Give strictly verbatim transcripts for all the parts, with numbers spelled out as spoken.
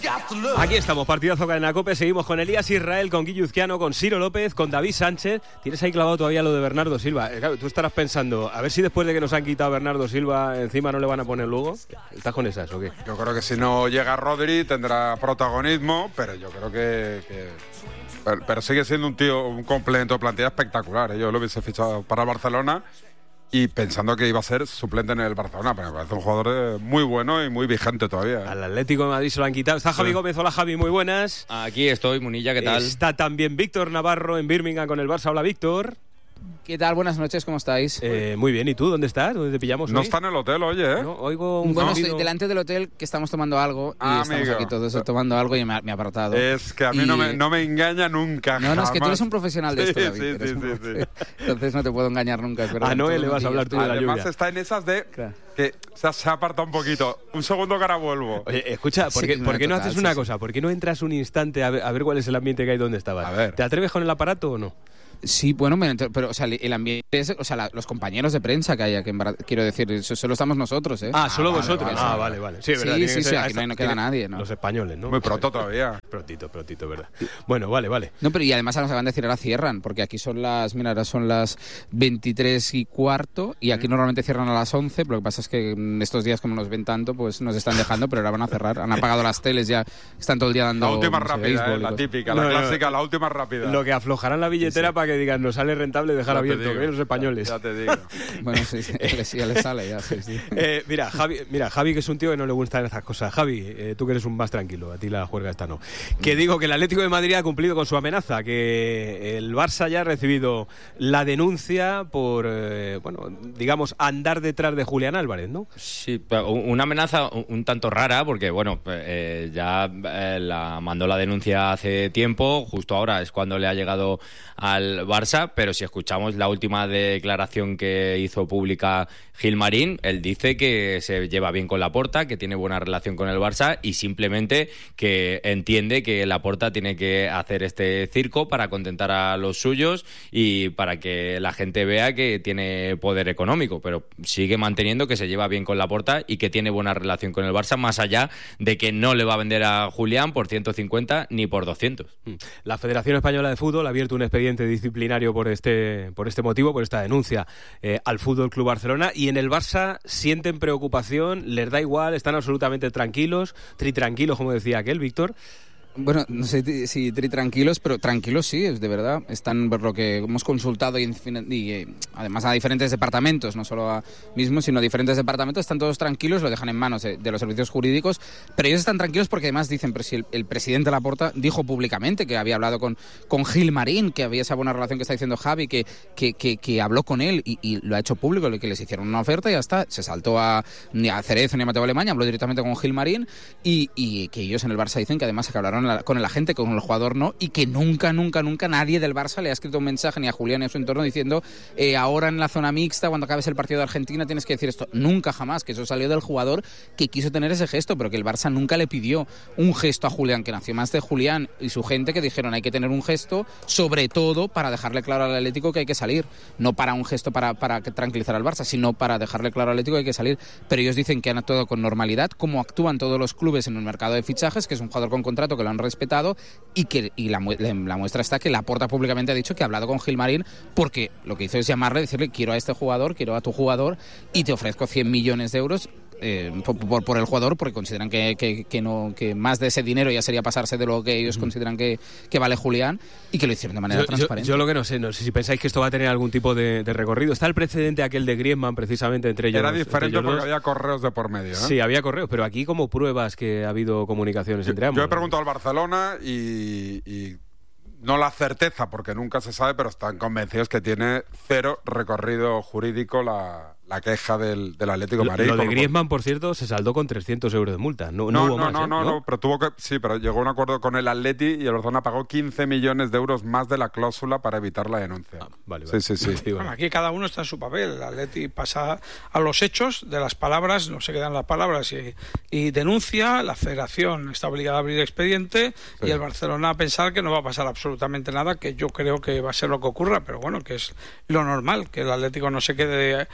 Aquí estamos, partidazo Cadena COPE. Seguimos con Elías Israel, con Guillo Uzquiano, con Ciro López, con David Sánchez. Tienes ahí clavado todavía lo de Bernardo Silva. Eh, claro, tú estarás pensando, a ver si después de que nos han quitado a Bernardo Silva, encima no le van a poner luego. ¿Estás con esas o qué? Yo creo que si no llega Rodri tendrá protagonismo, pero yo creo que... que... Pero, pero sigue siendo un tío, un complemento de plantilla espectacular, ¿eh? Yo lo hubiese fichado para el Barcelona y pensando que iba a ser suplente en el Barcelona, pero me parece un jugador muy bueno y muy vigente todavía. Al Atlético de Madrid se lo han quitado. Está Javi sí. Gómez. Hola Javi, muy buenas. Aquí estoy, Munilla, ¿qué tal? Está también Víctor Navarro en Birmingham con el Barça. Hola Víctor. ¿Qué tal? Buenas noches, ¿cómo estáis? Eh, muy bien, ¿y tú? ¿Dónde estás? ¿Dónde te pillamos No hoy? está en el hotel, oye, ¿eh? No, oigo un bueno, sonido... estoy delante del hotel que estamos tomando algo y ah, estamos amigo. aquí todos tomando algo y me ha, me ha apartado. Es que a mí y... no, me, no me engaña nunca, No, no, jamás. es que tú eres un profesional de sí, esto, David. Sí, eres sí, un... sí, sí. Entonces no te puedo engañar nunca. Es verdad, a Noé le vas a hablar tú de la Además lluvia. está en esas de... Claro. que o sea, se aparta un poquito. Un segundo que ahora vuelvo. Oye, escucha, ¿por qué, Sí, ¿por qué no total, haces sí, una sí. cosa? ¿Por qué no entras un instante a ver, a ver cuál es el ambiente que hay donde estabas? A ver. ¿Te atreves con el aparato o no? Sí, bueno, pero o sea, el ambiente es, o sea, la, los compañeros de prensa que hay aquí, en Bar... quiero decir, eso, solo estamos nosotros, ¿eh? Ah, solo Ah, vale, vosotros. vale, ah, vale. vale, vale. Sí, Sí, verdad. sí, tiene que sí, ser- aquí no- no queda tiene- nadie, ¿no? Los españoles, ¿no? Muy pronto todavía. Prontito, prontito, verdad. Bueno, vale, vale. No, pero y además nos acaban de decir ahora cierran, porque aquí son las, mira, ahora son las veintitrés y cuarto y aquí normalmente cierran a las once, pero lo que pasa es que mm, estos días como nos ven tanto, pues nos están dejando, pero ahora van a cerrar. Han apagado las teles ya, están todo el día dando... La última no sé, rápida, béisbol eh, y la cosas. típica, No, la no, clásica, la última rápida. Lo que aflojarán la billetera Sí, sí. para que digan, nos sale rentable dejar Ya te abierto, digo, ¿eh? Los españoles. Ya, ya te digo. Bueno, sí, sí, ya les- ya les sale, ya, sí, sí. Eh, mira, Javi, mira, Javi, que es un tío que no le gustan estas cosas. Javi, eh, tú que eres un más tranquilo, a ti la juerga esta no. Que digo que el Atlético de Madrid ha cumplido con su amenaza, que el Barça ya ha recibido la denuncia por, eh, bueno, digamos, andar detrás de Julián Álvarez, ¿no? Sí, pero una amenaza un, un tanto rara porque, bueno, eh, ya eh, la mandó la denuncia hace tiempo, justo ahora es cuando le ha llegado al Barça, pero si escuchamos la última declaración que hizo pública Gilmarín, él dice que se lleva bien con Laporta, que tiene buena relación con el Barça y simplemente que entiende que Laporta tiene que hacer este circo para contentar a los suyos y para que la gente vea que tiene poder económico, pero sigue manteniendo que se lleva bien con Laporta y que tiene buena relación con el Barça, más allá de que no le va a vender a Julián por ciento cincuenta ni por doscientos. La Federación Española de Fútbol ha abierto un expediente disciplinario por este, por este motivo, por esta denuncia eh, al Fútbol Club Barcelona, y en el Barça sienten preocupación, les da igual, están absolutamente tranquilos, tri tranquilos, como decía aquel, Víctor. Bueno, no sé si tri tranquilos, pero tranquilos sí, es de verdad. Están por lo que hemos consultado y, y eh, además a diferentes departamentos, no solo a mismos, sino a diferentes departamentos, están todos tranquilos, lo dejan en manos de, de los servicios jurídicos, pero ellos están tranquilos porque además dicen, pero si el, el presidente Laporta dijo públicamente que había hablado con, con Gilmarín, que había esa buena relación que está diciendo Javi, que, que, que, que habló con él y, y lo ha hecho público, que les hicieron una oferta y ya está, se saltó a, ni a Cerezo ni a Mateo Alemania, habló directamente con Gilmarín y, y que ellos en el Barça dicen que además se hablaron con el agente, con el jugador no, y que nunca, nunca, nunca nadie del Barça le ha escrito un mensaje ni a Julián ni a su entorno diciendo eh, ahora en la zona mixta, cuando acabes el partido de Argentina tienes que decir esto. Nunca, jamás, que eso salió del jugador que quiso tener ese gesto, pero que el Barça nunca le pidió un gesto a Julián, que nació más de Julián y su gente, que dijeron hay que tener un gesto, sobre todo para dejarle claro al Atlético que hay que salir, no para un gesto para, para tranquilizar al Barça, sino para dejarle claro al Atlético que hay que salir, pero ellos dicen que han actuado con normalidad, como actúan todos los clubes en el mercado de fichajes, que es un jugador con contrato que lo han respetado y que y la, la muestra está que Laporta públicamente ha dicho que ha hablado con Gilmarín porque lo que hizo es llamarle, decirle quiero a este jugador, quiero a tu jugador y te ofrezco cien millones de euros eh, por, por, por el jugador, porque consideran que, que, que, no, que más de ese dinero ya sería pasarse de lo que ellos uh-huh. consideran que, que vale Julián, y que lo hicieron de manera yo, transparente. Yo, yo lo que no sé, no sé si pensáis que esto va a tener algún tipo de, de recorrido. Está el precedente aquel de Griezmann, precisamente, entre ellos. Era diferente ellos porque dos. había correos de por medio, ¿eh? Sí, había correos, pero aquí como pruebas que ha habido comunicaciones yo, entre ambos. Yo he preguntado al Barcelona y... y... no la certeza, porque nunca se sabe, pero están convencidos que tiene cero recorrido jurídico la, la queja del, del Atlético de Madrid. Lo de Griezmann, por cierto, se saldó con trescientos euros de multa. No, no, no, hubo no, más, no, ¿eh? no, no, no, pero tuvo que, sí, pero llegó a un acuerdo con el Atleti y el Barcelona pagó quince millones de euros más de la cláusula para evitar la denuncia. Ah, vale, vale. Sí, sí, sí. Bueno, aquí cada uno está en su papel. El Atleti pasa a los hechos, de las palabras, no se quedan las palabras y, y denuncia. La Federación está obligada a abrir expediente sí. y el Barcelona a pensar que no va a pasar absolutamente nada, que yo creo que va a ser lo que ocurra, pero bueno, que es lo normal, que el Atlético no se quede no se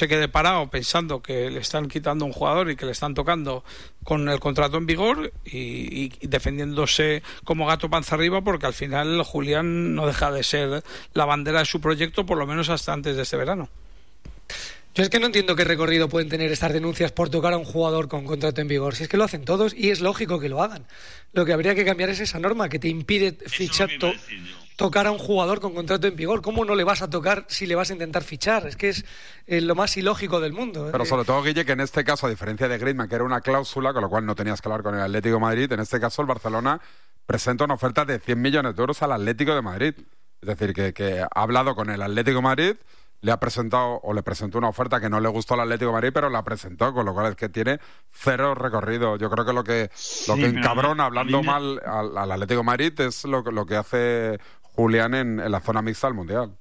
se quede parado pensando que le están quitando un jugador y que le están tocando con el contrato en vigor y, y defendiéndose como gato panza arriba, porque al final Julián no deja de ser la bandera de su proyecto, por lo menos hasta antes de este verano. Yo es que no entiendo qué recorrido pueden tener estas denuncias por tocar a un jugador con contrato en vigor. Si es que lo hacen todos y es lógico que lo hagan. Lo que habría que cambiar es esa norma que te impide fichar, to tocar a un jugador con contrato en vigor. ¿Cómo no le vas a tocar si le vas a intentar fichar? Es que es eh, lo más ilógico del mundo. Pero eh. sobre todo, Guille, que en este caso, a diferencia de Griezmann, que era una cláusula, con lo cual no tenías que hablar con el Atlético de Madrid, en este caso el Barcelona presenta una oferta de cien millones de euros al Atlético de Madrid. Es decir, que, que ha hablado con el Atlético de Madrid, le ha presentado o le presentó una oferta que no le gustó al Atlético de Madrid, pero la presentó, con lo cual es que tiene cero recorrido. Yo creo que lo que lo sí, que encabrona, hablando me... mal al, al Atlético de Madrid, es lo, lo que hace Julián en, en la zona mixta del Mundial.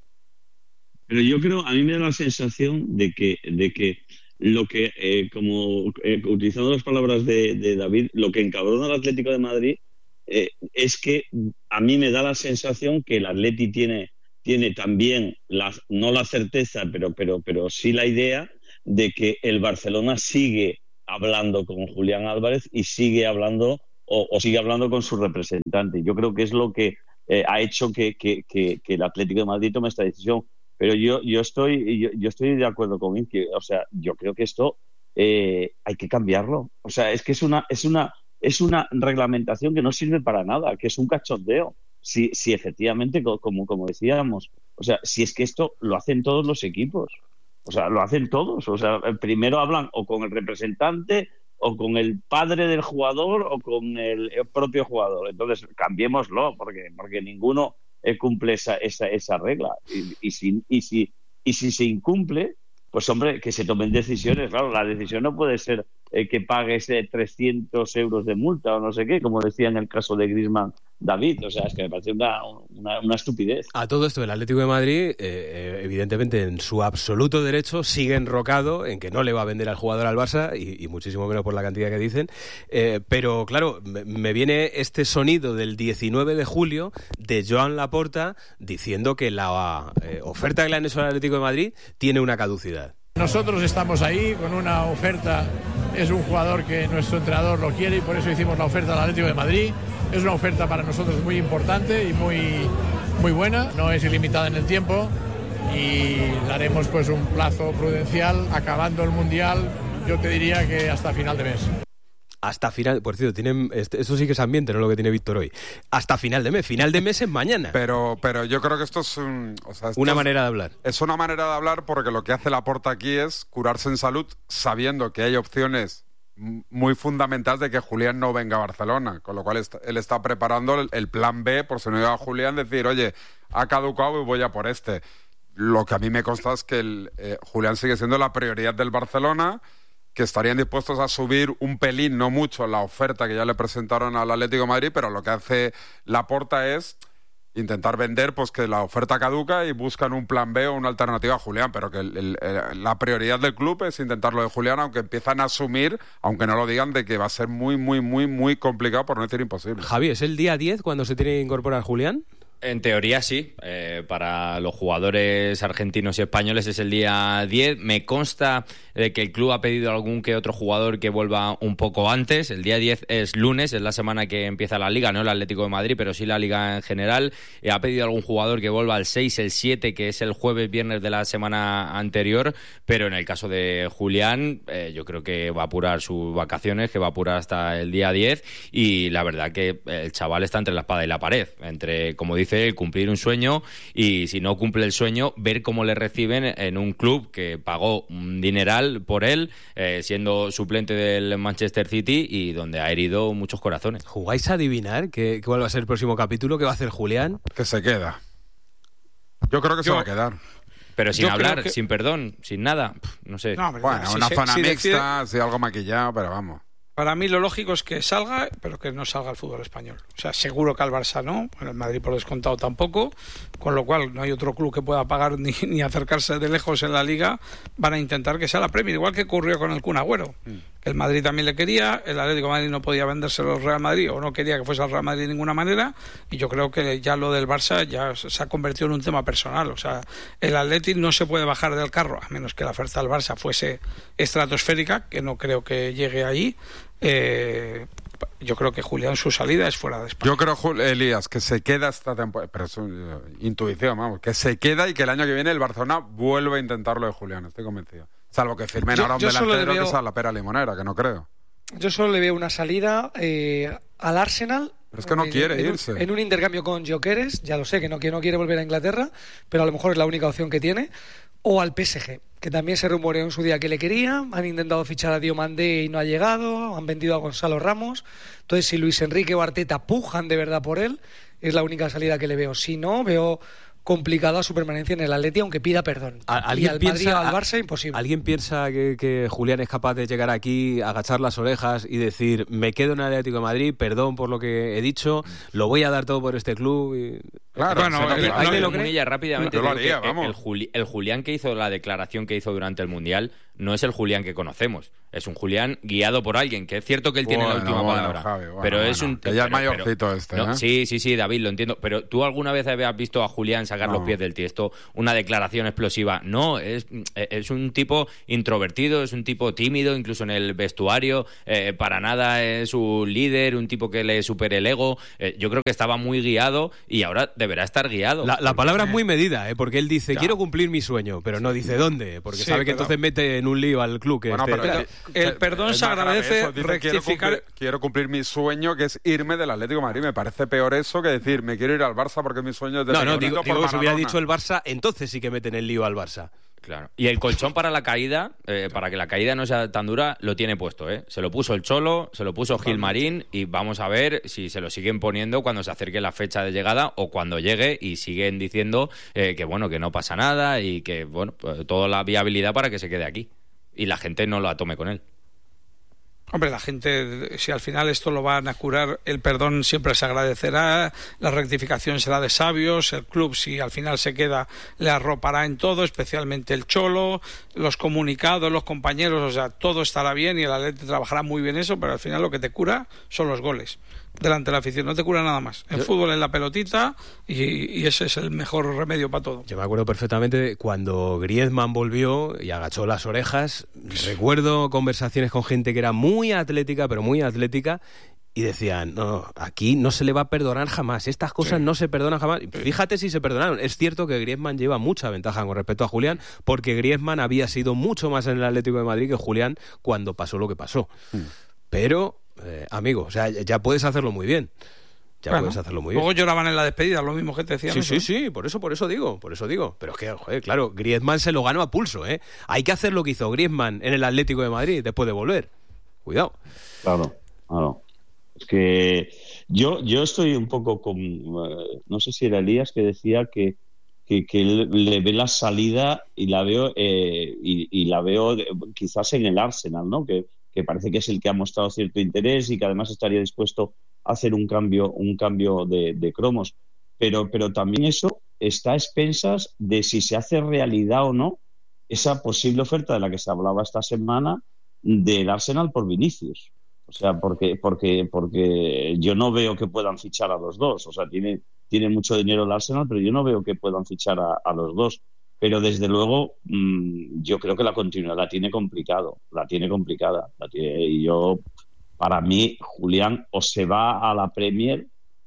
Pero yo creo, a mí me da la sensación de que, de que lo que, eh, como eh, utilizando las palabras de, de David, lo que encabrona al Atlético de Madrid eh, es que a mí me da la sensación que el Atleti tiene tiene también, la, no la certeza, pero, pero, pero sí la idea de que el Barcelona sigue hablando con Julián Álvarez y sigue hablando o, o sigue hablando con su representante. Yo creo que es lo que eh, ha hecho que, que, que, que el Atlético de Madrid tome esta decisión. Pero yo, yo, estoy, yo, yo estoy de acuerdo con Inki. O sea, yo creo que esto eh, hay que cambiarlo. O sea, es que es una, es una, es una reglamentación que no sirve para nada, que es un cachondeo. Si, si efectivamente, como, como decíamos, o sea, si es que esto lo hacen todos los equipos, o sea, lo hacen todos, o sea, primero hablan o con el representante o con el padre del jugador o con el, el propio jugador. Entonces, cambiémoslo, porque, porque ninguno eh, cumple esa, esa, esa regla. Y, y, si, y, si, y si se incumple, pues hombre, que se tomen decisiones. Claro, la decisión no puede ser eh, que pagues eh, trescientos euros de multa o no sé qué, como decía en el caso de Griezmann David. O sea, es que me parece una, una, una estupidez. A todo esto, el Atlético de Madrid, eh, eh, evidentemente, en su absoluto derecho, sigue enrocado en que no le va a vender al jugador al Barça, y, y muchísimo menos por la cantidad que dicen. Eh, pero, claro, me, me viene este sonido del diecinueve de julio de Joan Laporta diciendo que la eh, oferta que le han hecho al Atlético de Madrid tiene una caducidad. Nosotros estamos ahí con una oferta, es un jugador que nuestro entrenador lo quiere y por eso hicimos la oferta al Atlético de Madrid. Es una oferta para nosotros muy importante y muy, muy buena, no es ilimitada en el tiempo y daremos pues un plazo prudencial acabando el Mundial, yo te diría que hasta final de mes. Hasta final, por cierto, tienen, eso sí que es ambiente, no lo que tiene Víctor hoy. Hasta final de mes, final de mes es mañana. Pero, pero yo creo que esto es un, o sea, esto una es, manera de hablar. Es una manera de hablar porque lo que hace Laporta aquí es curarse en salud, sabiendo que hay opciones muy fundamentales de que Julián no venga a Barcelona, con lo cual está, él está preparando el, el plan B por si no llega a Julián, decir, oye, ha caducado y voy a por este. Lo que a mí me consta es que el, eh, Julián sigue siendo la prioridad del Barcelona, que estarían dispuestos a subir un pelín, no mucho, la oferta que ya le presentaron al Atlético de Madrid, pero lo que hace Laporta es intentar vender pues que la oferta caduca y buscan un plan B o una alternativa a Julián, pero que el, el, el, la prioridad del club es intentar lo de Julián, aunque empiezan a asumir, aunque no lo digan, de que va a ser muy, muy, muy, muy complicado, por no decir imposible. Javi, ¿es el día diez cuando se tiene que incorporar Julián? En teoría sí, eh, para los jugadores argentinos y españoles es el día diez. Me consta de que el club ha pedido a algún que otro jugador que vuelva un poco antes. El día diez es lunes, es la semana que empieza la Liga, no el Atlético de Madrid, pero sí la Liga en general. Eh, ha pedido a algún jugador que vuelva el seis, el siete, que es el jueves, viernes de la semana anterior, pero en el caso de Julián, eh, yo creo que va a apurar sus vacaciones, que va a apurar hasta el día diez, y la verdad que el chaval está entre la espada y la pared, entre, como dice, el cumplir un sueño y si no cumple el sueño, ver cómo le reciben en un club que pagó un dineral por él, eh, siendo suplente del Manchester City y donde ha herido muchos corazones. ¿Jugáis a adivinar qué, cuál va a ser el próximo capítulo? ¿Qué va a hacer Julián? Que se queda. Yo creo que Yo... se va a quedar. Pero sin Yo hablar, que... sin perdón, sin nada, no sé. No, bueno, si una se, zona si mixta, decide... sí, algo maquillado, pero vamos. Para mí lo lógico es que salga, pero que no salga al fútbol español. O sea, seguro que al Barça no, bueno, el Madrid por descontado tampoco, con lo cual no hay otro club que pueda pagar ni, ni acercarse de lejos en la Liga. Van a intentar que sea la Premier, igual que ocurrió con el Kun Agüero. Mm. El Madrid también le quería, el Atlético de Madrid no podía vendérselo al Real Madrid o no quería que fuese al Real Madrid de ninguna manera, y yo creo que ya lo del Barça ya se ha convertido en un tema personal. O sea, el Atlético no se puede bajar del carro, a menos que la oferta del Barça fuese estratosférica, que no creo que llegue ahí. Eh, yo creo que Julián, su salida es fuera de España. Yo creo, Elías, que se queda esta temporada, pero es una intuición, vamos, que se queda y que el año que viene el Barcelona vuelva a intentarlo de Julián, estoy convencido. Salvo que firmen yo, ahora un yo delantero veo, que sea la pera limonera, que no creo. Yo solo le veo una salida eh, al Arsenal. Pero es que no en, quiere en irse. Un, en un intercambio con Gyökeres, ya lo sé, que no, que no quiere volver a Inglaterra, pero a lo mejor es la única opción que tiene. O al P S G, que también se rumoreó en su día que le quería. Han intentado fichar a Diomandé y no ha llegado. Han vendido a Gonzalo Ramos. Entonces, si Luis Enrique o Arteta pujan de verdad por él, es la única salida que le veo. Si no, veo complicada su permanencia en el Atleti, aunque pida perdón. Y al Madrid o al Barça, imposible. ¿Alguien piensa que, que Julián es capaz de llegar aquí, agachar las orejas y decir, me quedo en el Atlético de Madrid, perdón por lo que he dicho, lo voy a dar todo por este club? Y... Claro, bueno, no, el, no, el, no, Munilla, rápidamente, no, haría, el, el, Juli, el Julián que hizo la declaración que hizo durante el Mundial no es el Julián que conocemos. Es un Julián guiado por alguien, que es cierto que él tiene bueno, la última bueno, palabra. Javi, bueno, pero bueno, es un... Que ya es mayorcito pero, este, no, ¿eh? Sí, sí, sí, David, lo entiendo. Pero ¿tú alguna vez habías visto a Julián sacar no. los pies del tiesto? Una declaración explosiva. No, es, es un tipo introvertido, es un tipo tímido, incluso en el vestuario. Eh, para nada es un líder, un tipo que le supere el ego. Eh, yo creo que estaba muy guiado y ahora deberá estar guiado. La, la palabra es muy medida, ¿eh? Porque él dice, ya. quiero cumplir mi sueño, pero no dice dónde, porque sí, sabe que pero... entonces mete en un lío al club. Que bueno, este... pero, pero el perdón el se agradece eso, dice, rectificar... Quiero cumplir, quiero cumplir mi sueño, que es irme del Atlético de Madrid. Me parece peor eso que decir, me quiero ir al Barça porque mi sueño es de No, no, digo, digo que si hubiera dicho el Barça, entonces sí que meten el lío al Barça. Claro. Y el colchón para la caída, eh, para que la caída no sea tan dura, lo tiene puesto, ¿eh? Se lo puso el Cholo, se lo puso Gilmarín y vamos a ver si se lo siguen poniendo cuando se acerque la fecha de llegada o cuando llegue y siguen diciendo eh, que bueno, que no pasa nada y que bueno, pues, toda la viabilidad para que se quede aquí y la gente no la tome con él. Hombre, la gente, si al final esto lo van a curar, el perdón siempre se agradecerá, la rectificación será de sabios, el club, si al final se queda, le arropará en todo, especialmente el Cholo, los comunicados, los compañeros, o sea, todo estará bien y el Atleti trabajará muy bien eso, pero al final lo que te cura son los goles delante de la afición, no te cura nada más. En Yo... fútbol es la pelotita y, y ese es el mejor remedio para todo. Yo me acuerdo perfectamente cuando Griezmann volvió y agachó las orejas, recuerdo conversaciones con gente que era muy atlética, pero muy atlética, y decían, no, aquí no se le va a perdonar jamás, estas cosas sí. no se perdonan jamás. Fíjate si se perdonaron. Es cierto que Griezmann lleva mucha ventaja con respecto a Julián, porque Griezmann había sido mucho más en el Atlético de Madrid que Julián cuando pasó lo que pasó. Mm. Pero, eh, amigo, o sea, ya puedes hacerlo muy bien. Ya bueno, puedes hacerlo muy bien. Luego lloraban en la despedida, lo mismo que te decían. Sí, eso. sí, sí, por eso, por eso digo, por eso digo. Pero es que, joder, claro, Griezmann se lo ganó a pulso, ¿eh? Hay que hacer lo que hizo Griezmann en el Atlético de Madrid después de volver. Cuidado. Claro, claro. Es que yo, yo estoy un poco con... No sé si era Elías que decía que, que, que le ve la salida y la veo eh, y, y la veo quizás en el Arsenal, ¿no? Que, que parece que es el que ha mostrado cierto interés y que además estaría dispuesto a hacer un cambio, un cambio de, de cromos. Pero, pero también eso está a expensas de si se hace realidad o no esa posible oferta de la que se hablaba esta semana del Arsenal por Vinicius. O sea, porque, porque, porque yo no veo que puedan fichar a los dos. O sea, tiene, tiene mucho dinero el Arsenal, pero yo no veo que puedan fichar a, a los dos. Pero desde luego, mmm, yo creo que la continuidad la tiene complicado, la tiene complicada. La tiene, y yo, para mí, Julián o se va a la Premier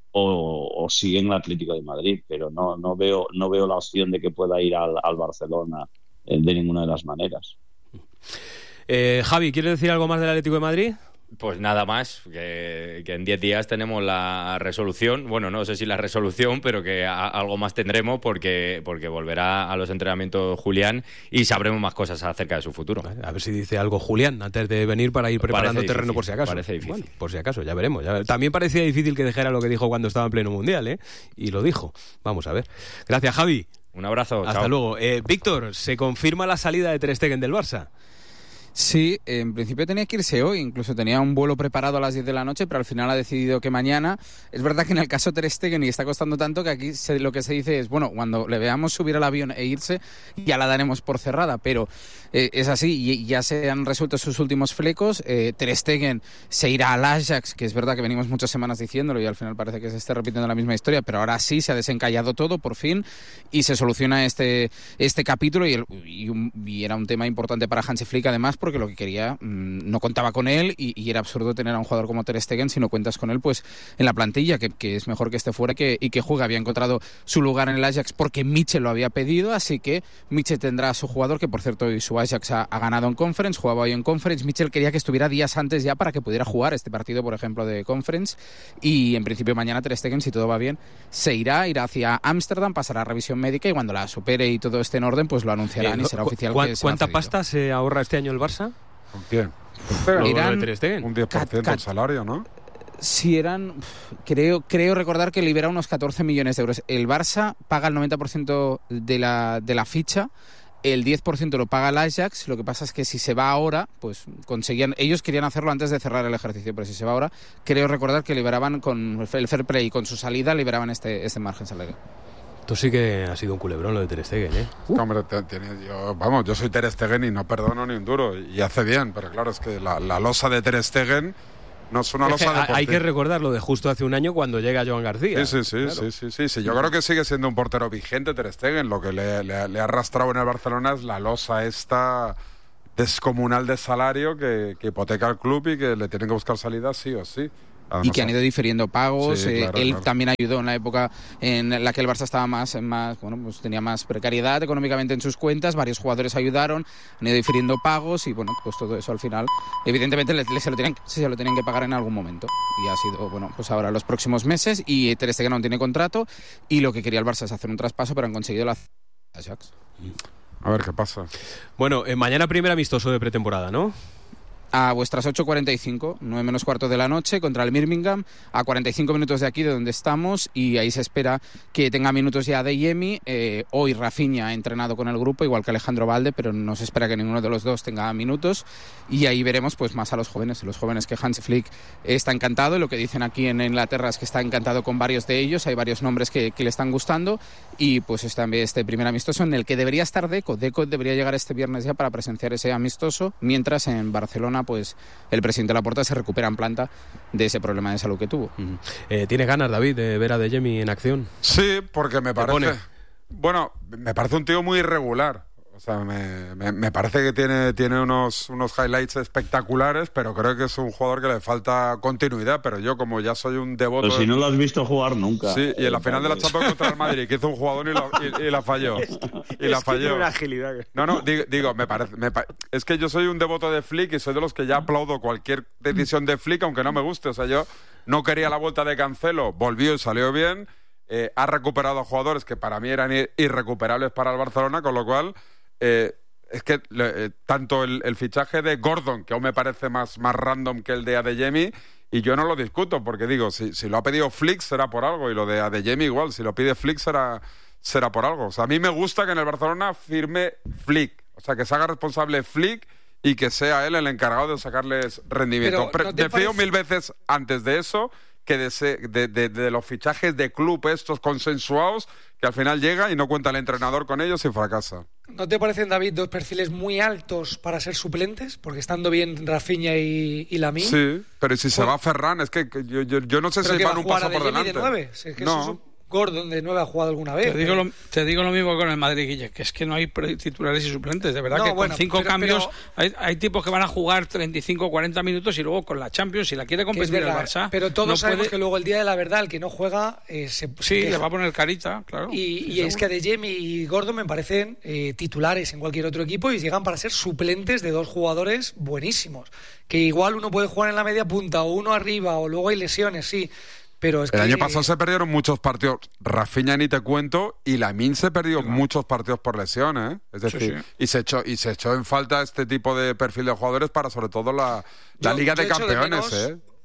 o, o sigue en el Atlético de Madrid, pero no, no veo, no veo la opción de que pueda ir al, al Barcelona eh, de ninguna de las maneras. Eh, Javi, ¿quieres decir algo más del Atlético de Madrid? Pues nada más, que, que en diez días tenemos la resolución, bueno, no sé si la resolución, pero que a, algo más tendremos porque, porque volverá a los entrenamientos Julián y sabremos más cosas acerca de su futuro. A ver si dice algo Julián antes de venir para ir preparando parece terreno difícil, por si acaso. Parece difícil. Bueno, por si acaso, ya veremos. Ya veremos. También parecía difícil que dijera lo que dijo cuando estaba en pleno mundial, ¿eh? Y lo dijo. Vamos a ver. Gracias, Javi. Un abrazo. Hasta chao. luego. Eh, Víctor, ¿se confirma la salida de Ter Stegen del Barça? Sí, en principio tenía que irse hoy, incluso tenía un vuelo preparado a las diez de la noche, pero al final ha decidido que mañana. Es verdad que en el caso Ter Stegen, y está costando tanto que aquí se, lo que se dice es, bueno, cuando le veamos subir al avión e irse, ya la daremos por cerrada, pero eh, es así, y ya se han resuelto sus últimos flecos. eh, Ter Stegen se irá al Ajax, que es verdad que venimos muchas semanas diciéndolo y al final parece que se esté repitiendo la misma historia, pero ahora sí se ha desencallado todo por fin y se soluciona este, este capítulo y, el, y, un, y era un tema importante para Hansi Flick además, porque lo que quería mmm, no contaba con él y, y era absurdo tener a un jugador como Ter Stegen si no cuentas con él pues en la plantilla, que, que es mejor que esté fuera que, y que juegue. Había encontrado su lugar en el Ajax porque Mitchell lo había pedido, así que Mitchell tendrá a su jugador, que por cierto hoy su Ajax ha, ha ganado en Conference, jugaba hoy en Conference. Mitchell quería que estuviera días antes ya para que pudiera jugar este partido, por ejemplo, de Conference, y en principio mañana Ter Stegen, si todo va bien, se irá, irá hacia Ámsterdam, pasará a revisión médica y cuando la supere y todo esté en orden, pues lo anunciarán. Bien, y será oficial. ¿Cu- que ¿Cuánta pasta se ahorra este año el Barça? ¿Con quién? Irán, un diez por ciento del salario, ¿no? Si eran, creo, creo recordar que libera unos catorce millones de euros. El Barça paga el noventa por ciento de la, de la ficha, el diez por ciento lo paga el Ajax. Lo que pasa es que si se va ahora, pues conseguían, ellos querían hacerlo antes de cerrar el ejercicio, pero si se va ahora, creo recordar que liberaban con el fair play y con su salida liberaban este, este margen salarial. Esto sí que ha sido un culebrón lo de Ter Stegen, ¿eh? Uh. Hombre, tiene, yo, vamos, yo soy Ter Stegen y no perdono ni un duro. Y hace bien, pero claro, es que la, la losa de Ter Stegen no es una es losa deportiva. Hay que recordar lo de justo hace un año cuando llega Joan García. Sí, sí, sí, claro. sí, sí, sí, sí. Yo creo que sigue siendo un portero vigente Ter Stegen. Lo que le, le, le ha arrastrado en el Barcelona es la losa esta descomunal de salario que, que hipoteca al club y que le tienen que buscar salida sí o sí. Además, y que han ido difiriendo pagos. sí, claro, eh, él claro. también ayudó en la época en la que el Barça estaba más, más, bueno, pues tenía más precariedad económicamente en sus cuentas. Varios jugadores ayudaron, han ido difiriendo pagos y bueno, pues todo eso al final, evidentemente le, le, se, lo tienen, se lo tienen que pagar en algún momento. Y ha sido, bueno, pues ahora los próximos meses. Y Ter Stegen no tiene contrato y lo que quería el Barça es hacer un traspaso, pero han conseguido la Ajax. A ver qué pasa. Bueno, eh, mañana primer amistoso de pretemporada, ¿no? A vuestras ocho cuarenta y cinco, nueve menos cuarto de la noche, contra el Birmingham, a cuarenta y cinco minutos de aquí, de donde estamos, y ahí se espera que tenga minutos ya Adeyemi. Eh, hoy Rafinha ha entrenado con el grupo, igual que Alejandro Balde, pero no se espera que ninguno de los dos tenga minutos, y ahí veremos pues más a los jóvenes, los jóvenes que Hansi Flick está encantado, y lo que dicen aquí en Inglaterra es que está encantado con varios de ellos, hay varios nombres que, que le están gustando, y pues este, este primer amistoso en el que debería estar Deco. Deco debería llegar este viernes ya para presenciar ese amistoso, mientras en Barcelona pues el presidente Laporta se recupera en planta de ese problema de salud que tuvo. Uh-huh. eh, ¿Tienes ganas, David, de ver a Adeyemi en acción? Sí, porque me parece... pone? Bueno, me parece un tío muy irregular. O sea, me, me, me parece que tiene, tiene unos, unos highlights espectaculares, pero creo que es un jugador que le falta continuidad. Pero yo, como ya soy un devoto... Pero si no lo has visto jugar nunca. Sí, y en la final de la Champions contra el Madrid, que hizo un jugador y, lo, y, y la falló. Y la es falló. Que tiene una agilidad. No, no, digo, digo me parece... Me pa... Es que yo soy un devoto de Flick y soy de los que ya aplaudo cualquier decisión de Flick, aunque no me guste. O sea, yo no quería la vuelta de Cancelo, volvió y salió bien. Eh, ha recuperado a jugadores que para mí eran irrecuperables para el Barcelona, con lo cual... Eh, es que eh, tanto el, el fichaje de Gordon, que aún me parece más, más random que el de Adeyemi, y yo no lo discuto, porque digo, si, si lo ha pedido Flick será por algo, y lo de Adeyemi igual, si lo pide Flick será, será por algo. O sea, a mí me gusta que en el Barcelona firme Flick, o sea, que se haga responsable Flick y que sea él el encargado de sacarles rendimiento. Pero, ¿no te Prefiero parece... mil veces antes de eso que de, ese, de, de, de los fichajes de club estos consensuados, que al final llega y no cuenta el entrenador con ellos y fracasa. ¿No te parecen, David, dos perfiles muy altos para ser suplentes? Porque estando bien Rafinha y, y Lamine... Sí, pero si se pues... va Ferran, es que yo, yo, yo no sé si van un paso por delante. De nueve? Si es que no. eso es un... Gordon de nueve ha jugado alguna vez. Te digo, lo, te digo lo mismo con el Madrid, Guille, que es que no hay titulares y suplentes. De verdad no, que bueno, con cinco pero, cambios pero, hay, hay tipos que van a jugar treinta y cinco o cuarenta minutos y luego con la Champions, si la quiere competir el Barça... Pero todos no sabemos puede... que luego el día de la verdad, el que no juega... Eh, se, sí, se le va a poner carita, claro. Y, sí, y es que Adeyemi y Gordon me parecen eh, titulares en cualquier otro equipo y llegan para ser suplentes de dos jugadores buenísimos. Que igual uno puede jugar en la media punta o uno arriba o luego hay lesiones, sí... Pero es el que... año pasado se perdieron muchos partidos. Rafinha ni te cuento, y Lamine se perdió claro. muchos partidos por lesión, ¿eh? Es decir, sí, sí. y se echó y se echó en falta este tipo de perfil de jugadores para sobre todo la, la yo, Liga yo de Campeones, de menos, ¿eh?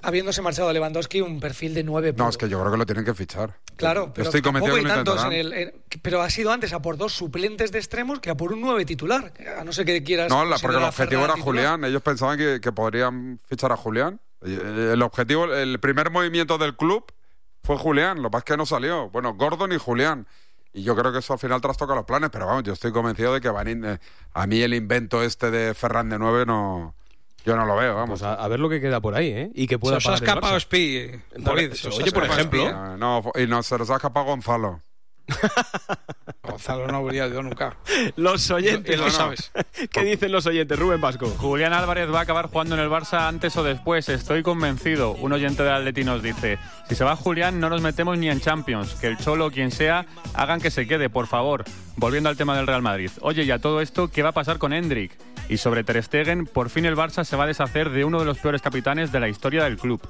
habiéndose marchado Lewandowski, un perfil de nueve. No, es que yo creo que lo tienen que fichar. Claro, yo pero estoy convencido que lo tantos en intentarán. el, en, pero ha sido antes a por dos suplentes de extremos que a por un nueve titular. A no ser que quieras. No, la, porque el considerar a objetivo Ferran era titular. Julián. Ellos pensaban que, que podrían fichar a Julián. El objetivo, el primer movimiento del club fue Julián. Lo que pasa es que no salió. Bueno, Gordon y Julián. Y yo creo que eso al final trastoca los planes. Pero vamos, yo estoy convencido de que van in, eh, a mí el invento este de Ferran de nueve no... Yo no lo veo, vamos. Pues a, a ver lo que queda por ahí, ¿eh? Y que pueda Se os ha pagar el escapado Barça. Spi, David. se os ha Oye, por escapado ejemplo, Spi, Eh, no, y no, se nos ha escapado Gonzalo. Gonzalo no habría ido nunca. Los oyentes, Y lo no, no. sabes. ¿Qué dicen los oyentes? Rubén Vasco. Julián Álvarez va a acabar jugando en el Barça antes o después, estoy convencido. Un oyente del Atleti nos dice: si se va Julián no nos metemos ni en Champions, que el Cholo o quien sea hagan que se quede, por favor. Volviendo al tema del Real Madrid. Oye, y a todo esto, ¿qué va a pasar con Hendrik? Y sobre Ter Stegen, por fin el Barça se va a deshacer de uno de los peores capitanes de la historia del club.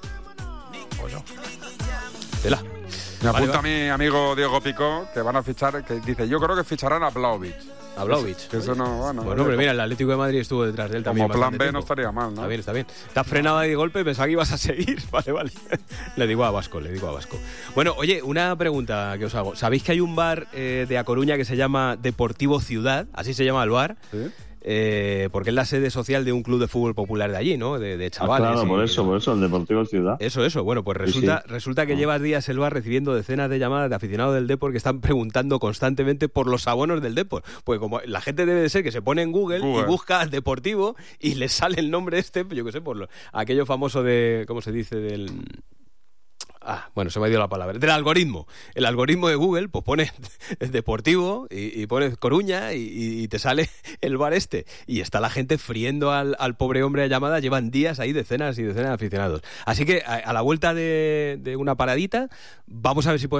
Tela. Me apunta Vale, mi amigo Diego Picó que van a fichar, que dice, yo creo que ficharán a Vlahovic. A Vlahovic. Que eso no, bueno, Bueno, hombre, mira, el Atlético de Madrid estuvo detrás de él también. como plan bastante B no tiempo. estaría mal, ¿no? Está bien, está bien. Te has frenado ahí de golpe, pensaba que ibas a seguir. Vale, vale. Le digo a Vasco, le digo a Vasco. Bueno, oye, una pregunta que os hago. ¿Sabéis que hay un bar eh, de A Coruña que se llama Deportivo Ciudad? Así se llama el bar. ¿Sí? Eh, porque es la sede social de un club de fútbol popular de allí, ¿no? De, de Ah, chavales. claro, y- por eso, por eso, el Deportivo Ciudad. Eso, eso. Bueno, pues resulta, Sí, sí. resulta que Ah. llevas días el bar recibiendo decenas de llamadas de aficionados del Depor que están preguntando constantemente por los abonos del Depor. Pues como la gente debe de ser que se pone en Google, Google. y busca Deportivo y le sale el nombre este, yo qué sé, por lo, aquello famoso de, ¿cómo se dice? Del... Ah, bueno, se me ha ido la palabra. Del algoritmo. El algoritmo de Google, pues pones Deportivo y, y pones Coruña y, y te sale el bar este. Y está la gente friendo al, al pobre hombre a llamada. Llevan días ahí decenas y decenas de aficionados. Así que a, a la vuelta de, de una paradita, vamos a ver si podemos